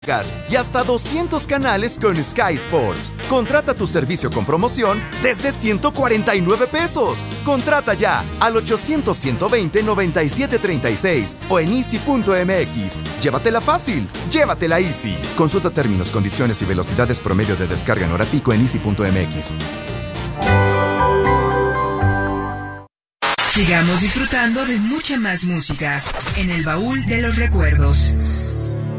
y hasta 200 canales con Sky Sports. Contrata tu servicio con promoción desde 149 pesos. Contrata ya al 800-120-9736 o en easy.mx. Llévatela fácil, llévatela easy. Consulta términos, condiciones y velocidades promedio de descarga en hora pico en easy.mx. Sigamos disfrutando de mucha más música en el baúl de los recuerdos.